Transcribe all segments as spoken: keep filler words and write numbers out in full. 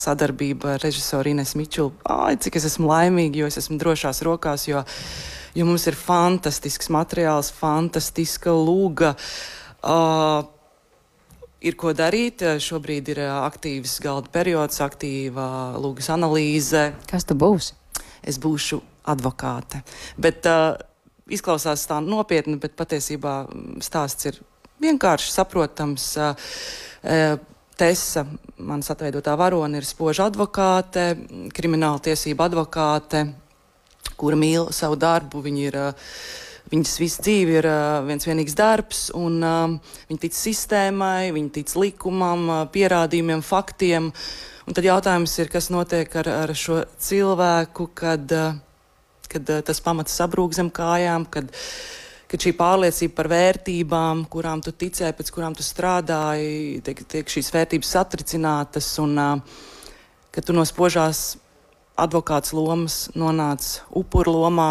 sadarbība ar režisoru Inesu Mičulu. Ai, cik es esmu laimīga, jo es esmu drošās rokās, jo, jo mums ir fantastisks materiāls, fantastiska lūga. Uh, ir ko darīt. Šobrīd ir aktīvs galda periods, aktīva lūgas analīze. Kas tu būsi? Es būšu advokāte. Bet uh, izklausās tā nopietni, bet patiesībā stāsts ir vienkārši saprotams. Uh, uh, Tesa, manas atveidotā varone, ir spoža advokāte, krimināla tiesība advokāte, kura mīl savu darbu. Viņa ir, viņas visu dzīvi ir viens vienīgs darbs, un viņa tic sistēmai, viņa tic likumam, pierādījumiem, faktiem. Un tad jautājums ir, kas notiek ar, ar šo cilvēku, kad, kad tas pamats sabrūk zem kājām, kad kad šī pārliecība par vērtībām, kurām tu ticēji, pēc kurām tu strādāji, tiek, tiek šīs vērtības satricinātas, un uh, kad tu no spožās advokāts lomas nonāc upuru lomā.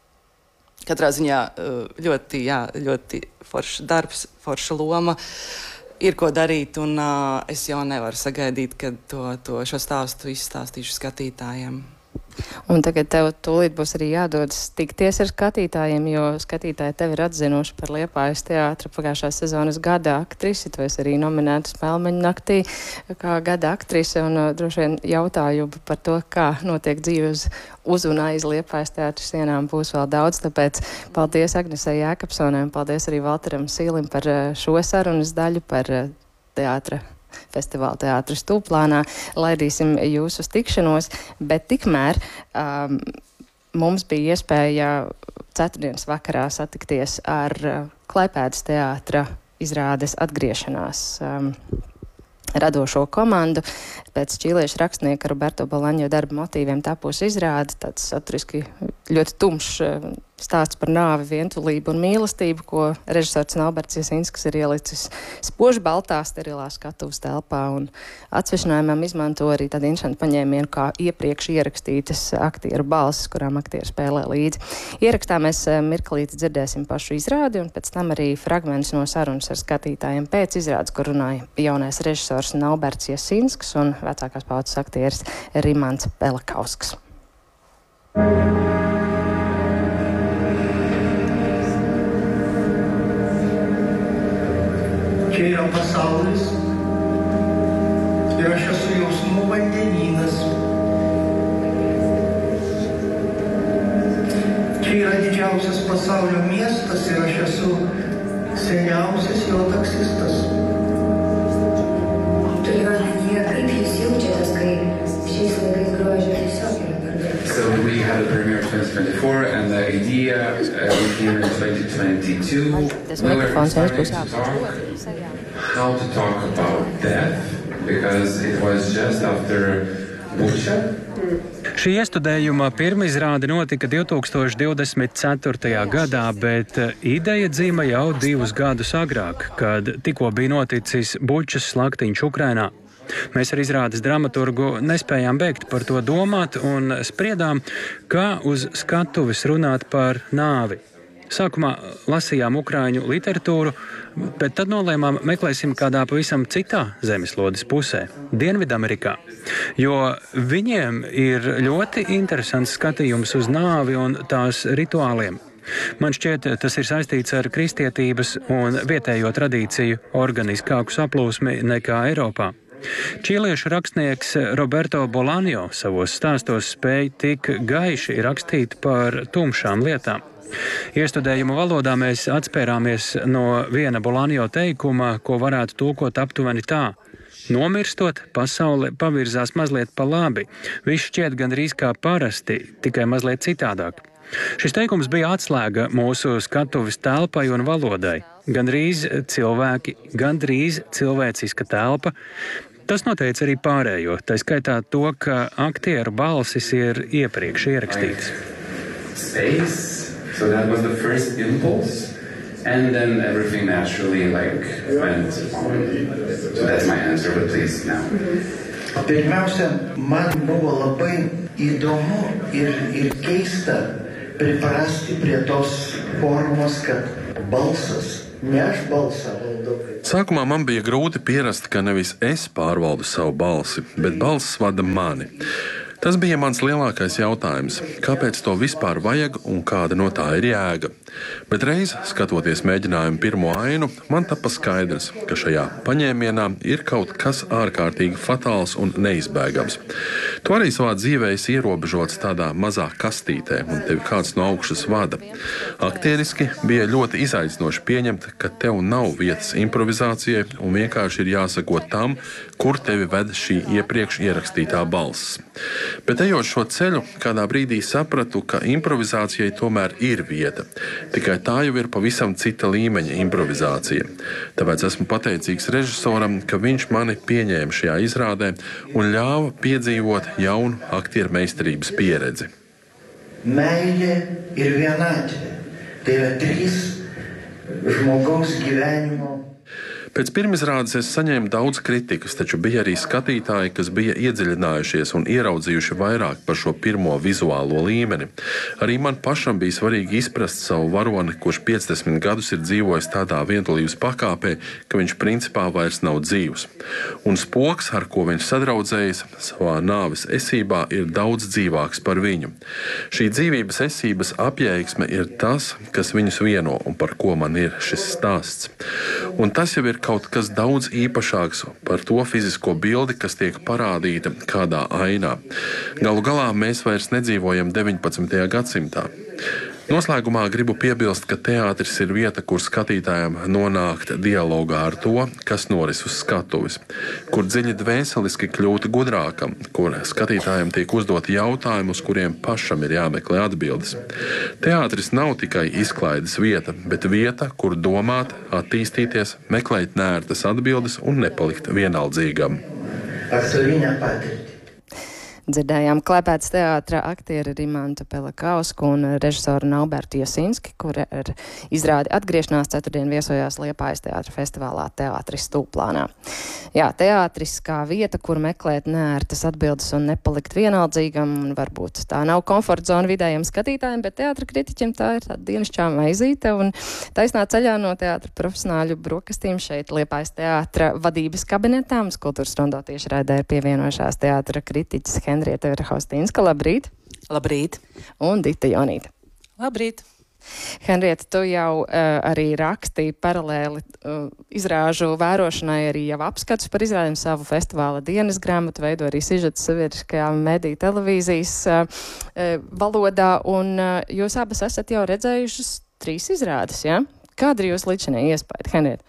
Katrā ziņā uh, ļoti, jā, ļoti forša darbs, forša loma. Ir ko darīt, un uh, es jau nevaru sagaidīt, kad to, to šo stāstu izstāstīšu skatītājiem. Un tagad tev tūlīt būs arī jādodas tikties ar skatītājiem, jo skatītāji tevi ir atzinuši par Liepājas teātra pagājušās sezonas gada aktrisi. Tu esi arī nominēta Spēlmeņu naktī kā gada aktrise, un uh, droši vien jautājumu par to, kā notiek dzīve uz, uz un aiz Liepājas teātra sienām, būs vēl daudz. Tāpēc paldies Agnesei Jēkabsonai un paldies arī Valteram Sīlim par uh, šo sarunas daļu, par uh, teātra festivāla teātris Tūplānā. Laidīsim jūs uz tikšanos, bet tikmēr um, mums bija iespēja ceturtdienas vakarā satikties ar uh, Klaipēdas teātra izrādes atgriešanās um, radošo komandu. Pēc čīliešu rakstnieka Roberto Bolaņo darba motīviem tapusi izrāde, tāds saturiski ļoti tumšs uh, stāsts par nāvi, vientulību un mīlestību, ko režisors Alberts Jasinskis ir ielicis spoži baltā, sterilā skatuves telpā, un atsvešinājumam izmanto arī tādu interesantu paņēmienu kā iepriekš ierakstītas aktieru balsis, kurām aktieri spēlē līdzi. Ierakstā mēs mirklīti dzirdēsim pašu izrādi, un pēc tam arī fragments no sarunas ar skatītājiem pēc izrādes, kur runāja jaunais režisors Alberts Jasinskis un vecākās paudzes aktieris Rimants Pelakausks. Čia yra pasaulis ir aš esu jausmų vandenynas. Čia yra didžiausias pasaulio miestas ir aš esu seniausias jo taksistas. Tu gyvenate, kaip jūs jaučiatės, kai šiais laikais grožio tiesiog yra per daug? So we had a premiere in twenty twenty-four, and the idea uh, came in twenty twenty-two. We were starting to talk how to talk about death, because it was just after Bucha. Šī iestudējuma pirmizrāde notika divi tūkstoši divdesmit ceturtajā gadā, bet ideja dzima jau divus gadus agrāk, kad tikko bija noticis Bučas slaktiņš Ukrainā. Mēs ar izrādes dramaturgu nespējām beigt par to domāt un spriedām, kā uz skatuves runāt par nāvi. Sākumā lasījām ukraiņu literatūru, bet tad nolēmām meklēsim kādā pavisam citā zemeslodes pusē, Dienvidamerikā, jo viņiem ir ļoti interesants skatījums uz nāvi un tās rituāliem. Man šķiet, tas ir saistīts ar kristietības un vietējo tradīciju organiskāku saplūsmi nekā Eiropā. Čīliešu rakstnieks Roberto Bolaņo savos stāstos spēja tik gaiši rakstīt par tumšām lietām. Iestudējuma valodā mēs atspērāmies no viena Bolaņo teikuma, ko varētu tulkot aptuveni tā: nomirstot, pasaule pavirzās mazliet pa labi. Viss šķiet gandrīz kā parasti, tikai mazliet citādāk. Šis teikums bija atslēga mūsu skatuves telpai un valodai. Gandrīz cilvēki, gandrīz cilvēciska telpa. Tas noteica arī pārējo, tā skaitā to, ka aktieru balsis ir iepriekš ierakstītas. Space. So that was the first impulse, and then everything naturally like went on. So that's my answer, but please now. Pirmiausia, man buvo labai įdomu ir, ir keista priprasti prie tos formos, kad balsas Sākumā man bija grūti pierast, ka nevis es pārvaldu savu balsi, bet balss vada mani. Tas bija mans lielākais jautājums, kāpēc to vispār vajag un kāda no tā ir jēga. Bet reiz, skatoties mēģinājumu pirmo ainu, man tapa skaidrs, ka šajā paņēmienā ir kaut kas ārkārtīgi fatāls un neizbēgams. Tu arī savā dzīvē esi ierobežots tādā mazā kastītē, un tevi kāds no augšas vada. Aktieriski bija ļoti izaicinoši pieņemt, ka tev nav vietas improvizācijai un vienkārši ir jāsako tam, kur tevi ved šī iepriekš ierakstītā balss. Bet ejot šo ceļu, kādā brīdī sapratu, ka improvizācijai tomēr ir vieta. Tikai tā jau ir pavisam cita līmeņa improvizācija. Tāpēc esmu pateicīgs režisoram, ka viņš mani pieņēma šajā izrādē un ļāva piedzīvot jaunu aktieru meistarības pieredzi. Meilė ir vienatvė. Tai yra trys žmogaus gyvenimo. Pēc pirmizrādes es saņēmu daudz kritikas, taču bija arī skatītāji, kas bija iedziļinājušies un ieraudzījuši vairāk par šo pirmo vizuālo līmeni. Arī man pašam bija svarīgi izprast savu varoni, kurš piecdesmit gadus ir dzīvojis tādā vientulības pakāpē, ka viņš principā vairs nav dzīvs. Un spoks, ar ko viņš sadraudzējas savā nāves esībā, ir daudz dzīvāks par viņu. Šī dzīvības esības apjēgsme ir tas, kas viņus vieno un par ko man ir šis stāsts. Un tas jau ir kaut kas daudz īpašāks par to fizisko bildi, kas tiek parādīta kādā ainā. Galu galā mēs vairs nedzīvojam deviņpadsmitajā gadsimtā. Noslēgumā gribu piebilst, ka teātris ir vieta, kur skatītājiem nonākt dialogā ar to, kas noris uz skatuves, kur dziļi dvēseliski kļūt gudrākam, kur skatītājiem tiek uzdoti jautājumi, uz kuriem pašam ir jāmeklē atbildes. Teātris nav tikai izklaides vieta, bet vieta, kur domāt, attīstīties, meklēt nērtas atbildes un nepalikt vienaldzīgam. Aktorinė patirtį. Dzirdējām Klaipēdas teātra aktieri Rimantu Pelakausku un režisoru Naubertu Jasinski, kur ar izrādi atgriešanās ceturtdien viesojās Liepājas teātra festivālā Teātris Tūplānā. Jā, teātris kā vieta, kur meklēt nērtas atbildes un nepalikt vienaldzīgam, un varbūt tā nav komforta zona vidējiem skatītājiem, bet teātra kritiķim tā ir tāda dienasčā maizīte, un taisnā ceļā no teātra profesionāļu brokastīm šeit Liepājas teātra vadības kabinetā. Mums Kultūras Rondo tieši raidē ir pievienojušās teātra kritiķis Henrieta Verhaustīnska, labrīt. Labrīt. Un Dita Jonīta. Labrīt. Henrieta, tu jau uh, arī rakstīji paralēli uh, izrāžu vērošanai arī jau apskatus par izrādēm savu festivāla dienas grāmatu, veido arī sižetu sabiedriskajā mediju televīzijas uh, uh, valodā, un uh, jūs abas esat jau redzējušas trīs izrādes, jā? Ja? Kāda ir jūs līdšanai iespēja, Henrieta?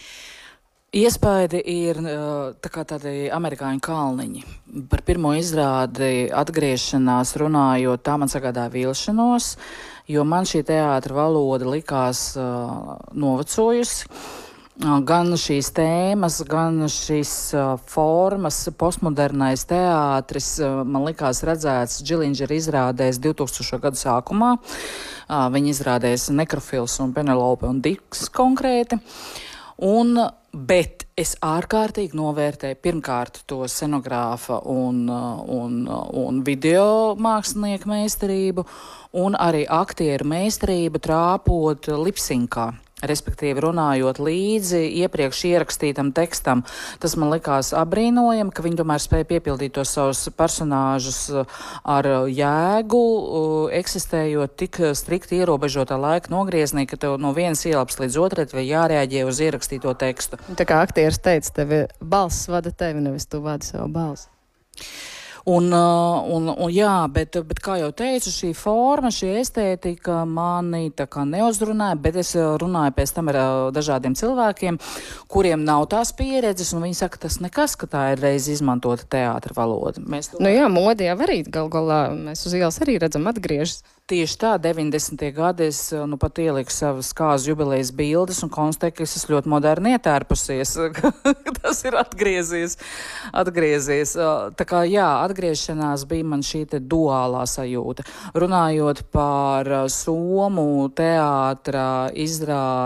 Iespaidi ir tā kā tādi amerikāņu kalniņi. Par pirmo izrādi atgriešanās runājot, tā man sagādā vilšanos, jo man šī teātra valoda likās uh, novecojusi. Uh, gan šīs tēmas, gan šīs uh, formas, postmodernais teātris uh, man likās redzēts Džilindžera izrādēs divtūkstošo gadu sākumā. Uh, viņi izrādēs Nekrofils un Penelope un Diks konkrēti. Un, bet es ārkārtīgi novērtēju pirmkārt to scenogrāfa un, un, un video mākslinieku meistarību un arī aktieru meistarību trāpot lipsinkā. Respektīvi runājot līdzi iepriekš ierakstītam tekstam. Tas man likās apbrīnojami, ka viņi tomēr spēja piepildīt tos savus personāžus ar jēgu, eksistējot tik strikti ierobežotā laika nogrieznī, ka tev no vienas ielaps līdz otrai vai jārēģē uz ierakstīto tekstu. Tā kā aktieris teica, tevi balss vada tevi, nevis tu vadi savu balsi. Un, un, un jā, bet, bet kā jau teicu, šī forma, šī estētika mani tā kā neuzrunāja, bet es runāju pēc tam ar dažādiem cilvēkiem, kuriem nav tās pieredzes, un viņi saka, tas nekas, ka tā ir reiz izmantota teātra valoda. Mēs to... Nu jā, modi jau arī gal galā, mēs uz ielas arī redzam atgriežas. Tieši tā, deviņdesmitie gadi es nu pat ieliku savas kāzu jubilejas bildes un konstatēju, ka es esmu ļoti moderni ietērpusies, tas ir atgriezies, atgriezies. Tā kā jā, atgriešanās bija man šī te duālā sajūta. Runājot par somu teātra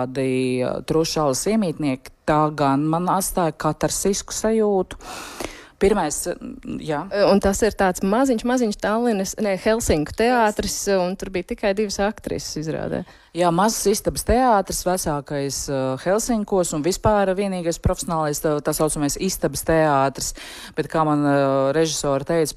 izrādi Trušalas iemītnieki, tā gan man atstāja katarsisku sajūtu. Pirmais, jā. Un tas ir tāds maziņš, maziņš Tallinas, ne, Helsinku teātris, un tur bija tikai divas aktrises izrādē. Jā, mazs istabas teātris, vecākais uh, Helsinkos un vispār vienīgais profesionālais tā, tā saucamais istabas teātris, bet kā man uh, režisori teica,